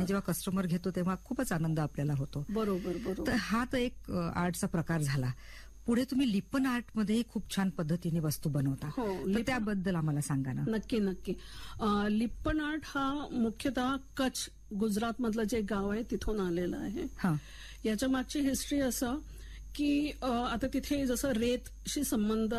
आणि जेव्हा कस्टमर घेतो तेव्हा खूपच आनंद आपल्याला होतो. बरोबर. तर हा तर एक आर्टचा प्रकार झाला. पुढे तुम्ही लिप्पन आर्ट मध्ये खूप छान पद्धतीने वस्तू बनवता. तर त्याबद्दल आम्हाला सांगा ना. नक्की. लिप्पन आर्ट हा मुख्यतः कच्छ, गुजरात मधलं जे गाव आहे तिथून आलेलं आहे. याच्या मागची हिस्ट्री असं की आता तिथे जसं रेतीशी संबंध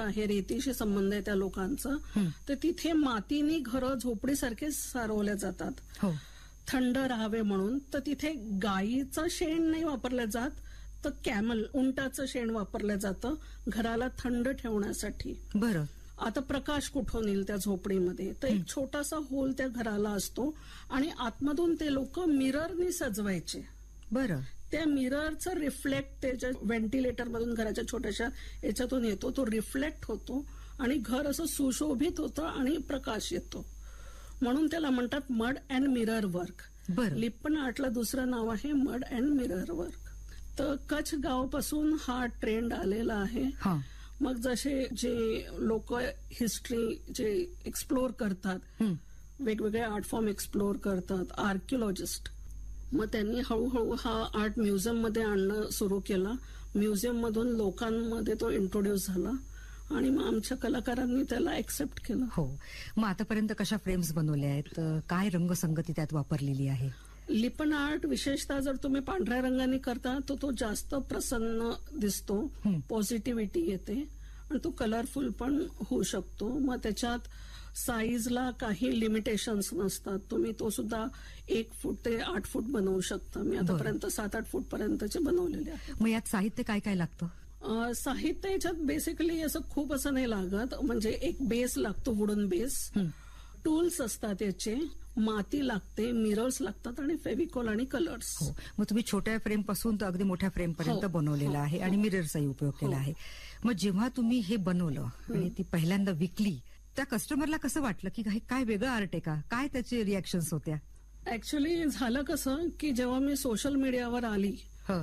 आहे त्या लोकांचा, तर तिथे मातीनी घरं झोपडीसारखे सारवल्या जातात थंड राहावे म्हणून. तर तिथे गायीचं शेण नाही वापरलं जात, तर कॅमल, उंटाचं शेण वापरलं जातं घराला थंड ठेवण्यासाठी. बरं. आता प्रकाश कुठून येईल त्या झोपडीमध्ये, तर एक छोटासा होल त्या घराला असतो आणि आतमधून ते लोक मिररनी सजवायचे. बरं. त्या मिररचा रिफ्लेक्ट त्याच्या व्हेंटिलेटर मधून घराच्या छोट्याशा याच्यातून येतो, तो रिफ्लेक्ट होतो आणि घर असं सुशोभित होतं आणि प्रकाश येतो. म्हणून त्याला म्हणतात mud and mirror work. Lippan आर्टला दुसरं नाव आहे मड अँड मिरर वर्क. तर कच्छ गावापासून हा ट्रेंड आलेला आहे. मग जसे जे लोक हिस्ट्री जे एक्सप्लोर करतात, वेगवेगळे आर्ट फॉर्म एक्सप्लोर करतात, आर्किओलॉजिस्ट, मग त्यांनी हळूहळू हा आर्ट म्युझियम मध्ये आणणं सुरू केला. म्युझियम मधून लोकांमध्ये तो इंट्रोड्यूस झाला आणि मग आमच्या कलाकारांनी त्याला एक्सेप्ट केलं. मग आतापर्यंत कशा फ्रेम्स बनवल्या आहेत, काय रंगसंगती त्यात वापरलेली आहे? लिप्पन आर्ट विशेषतः जर तुम्ही पांढऱ्या रंगाने करता तर तो जास्त प्रसन्न दिसतो, पॉझिटिव्हिटी येते आणि तो कलरफुल पण होऊ शकतो. मग त्याच्यात साईजला काही लिमिटेशन्स नसतात. तुम्ही तो सुद्धा 1 फूट ते 8 फूट बनवू शकता. मी आतापर्यंत 7-8 फूट पर्यंतचे बनवलेले आहे. मग यात साहित्य काय काय लागतं? साहित्य याच्यात बेसिकली असं खूप असं नाही लागत. म्हणजे एक बेस लागतो, वुडन बेस, टूल्स असतात याचे, माती लागते, मिरर्स लागतात आणि फेविकॉल आणि कलर्स. मग तुम्ही छोट्या फ्रेम पासून तर अगदी मोठ्या फ्रेम पर्यंत बनवलेला आहे आणि मिररचाही उपयोग केला आहे. मग जेव्हा तुम्ही हे बनवलं आणि ती पहिल्यांदा विकली, त्या कस्टमरला कसं वाटलं की काय वेगळं आर्ट आहे का? काय त्याचे रिॲक्शन्स होत्या? ऍक्च्युली झालं कसं की जेव्हा मी सोशल मीडियावर आली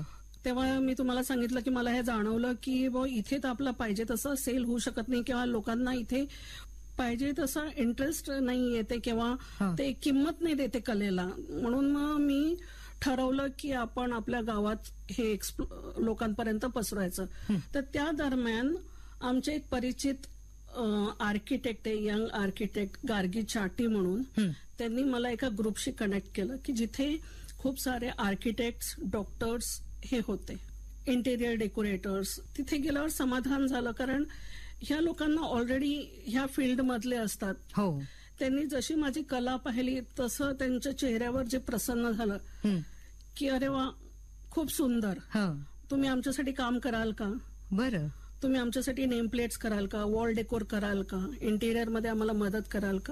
तेव्हा मी तुम्हाला सांगितलं की मला हे जाणवलं की इथे तर आपलं पाहिजे तसं सेल होऊ शकत नाही किंवा लोकांना इथे पाहिजे तसा इंटरेस्ट नाही येते किंवा ते किंमत नाही देते कलेला. म्हणून मग मी ठरवलं की आपण आपल्या गावात हे लोकांपर्यंत पसरवायचं. तर त्या दरम्यान आमचे एक परिचित आर्किटेक्ट आहे, यंग आर्किटेक्ट गार्गी चाटी म्हणून, त्यांनी मला एका ग्रुपशी कनेक्ट केलं की जिथे खूप सारे आर्किटेक्ट्स, डॉक्टर्स हे होते, इंटेरियर डेकोरेटर्स. तिथे गेल्यावर समाधान झालं, कारण ह्या लोकांना ऑलरेडी ह्या फील्ड मधले असतात. त्यांनी जशी माझी कला पाहिली तसं त्यांच्या चेहऱ्यावर जे प्रसन्न झालं की अरे वा, खूप सुंदर, तुम्ही आमच्यासाठी काम कराल का? बरं. तुम्ही आमच्यासाठी नेम प्लेट्स कराल का? वॉल डेकोर कराल का? इंटेरियर मध्ये आम्हाला मदत कराल का?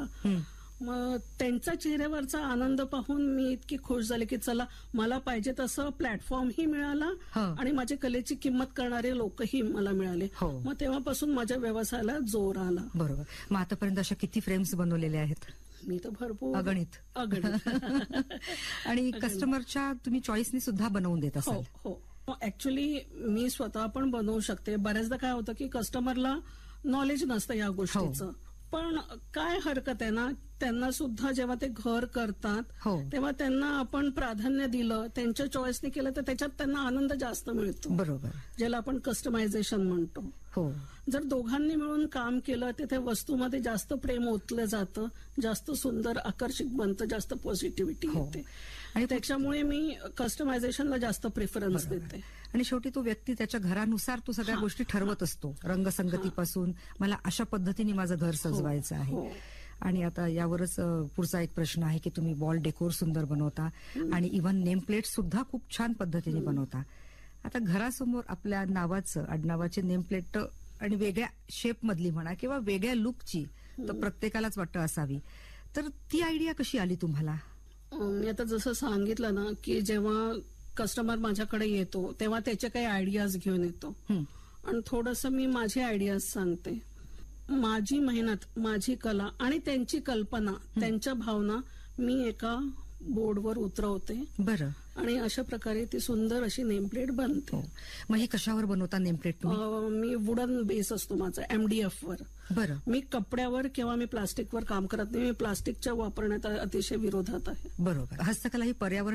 मग त्यांचा चेहऱ्यावरचा आनंद पाहून मी इतकी खुश झाले की चला, मला पाहिजे तसं प्लॅटफॉर्मही मिळाला आणि माझ्या कलेची किंमत करणारे लोकही मला मिळाले. मग तेव्हापासून माझ्या व्यवसायाला जोर आला. बरोबर. मग आतापर्यंत अशा किती फ्रेम्स बनवलेल्या आहेत? मी तर भरपूर, अगणित. आणि कस्टमरच्या तुम्ही चॉईसनी सुद्धा बनवून देत असाल? हो. ऍक्च्युली मी स्वतः पण बनवू शकते. बऱ्याचदा काय होतं की कस्टमरला नॉलेज नसतं या गोष्टीचं, पण काय हरकत आहे ना, त्यांना सुद्धा जेव्हा ते घर करतात तेव्हा त्यांना आपण प्राधान्य दिलं, त्यांच्या चॉईसने केलं तर त्याच्यात त्यांना आनंद जास्त मिळतो. बरोबर. ज्याला आपण कस्टमायझेशन म्हणतो. जर दोघांनी मिळून काम केलं तर त्या वस्तूमध्ये जास्त प्रेम ओतलं जातं, जास्त सुंदर, आकर्षक बनतं, जास्त पॉझिटिव्हिटी येते. आणि त्याच्यामुळे मी कस्टमायझेशनला जास्त प्रेफरन्स देते. आणि शेवटी तो व्यक्ती त्याच्या घरानुसार तो सगळ्या गोष्टी ठरवत असतो, रंगसंगतीपासून. मला अशा पद्धतीने माझं घर सजवायचं आहे. आणि आता यावरच पुढचा एक प्रश्न आहे की तुम्ही वॉल डेकोर सुंदर बनवता आणि इव्हन नेम प्लेट सुद्धा खूप छान पद्धतीने बनवता. आता घरासमोर आपल्या नावाचं, आडनावाची नेम प्लेट आणि वेगळ्या शेप मधली म्हणा किंवा वेगळ्या लुकची तर प्रत्येकालाच वाटतं असावी, तर ती आयडिया कशी आली तुम्हाला? मी आता जसं सांगितलं ना की जेव्हा कस्टमर माझ्याकडे येतो तेव्हा त्याचे काही आयडियाज घेऊन येतो आणि थोडंसं मी माझे आयडियाज सांगते. माझी मेहनत, माझी कला आणि त्यांची कल्पना, त्यांच्या भावना मी एका बोर्डवर उतरवते. बरं. आणि अशा प्रकारे ती सुंदर अशी नेमप्लेट बनते. मग ही कशावर बनवता नेमप्लेट तुम्ही? मी वुडन बेस असतो माझा, MDF वर. बरं. मी कपड्यावर किंवा मी प्लास्टिकवर काम करत नाही. मी प्लास्टिकच्या वापरण्यात अतिशय विरोधात आहे. बरोबर. हस्तकला ही पर्यावरण